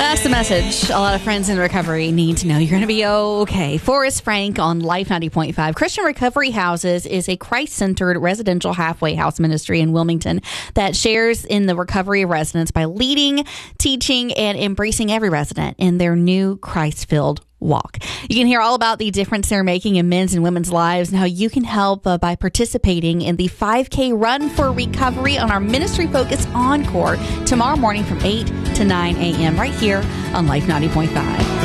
That's the message a lot of friends in recovery need to know. You're going to be okay. Forrest Frank on Life 90.5. Christian Recovery Houses is a Christ-centered residential halfway house ministry in Wilmington that shares in the recovery of residents by leading, teaching, and embracing every resident in their new Christ-filled walk. You can hear all about the difference they're making in men's and women's lives and how you can help by participating in the 5K Run for Recovery on our Ministry Focus Encore tomorrow morning from 8 to 9 a.m. right here on Life 90.5.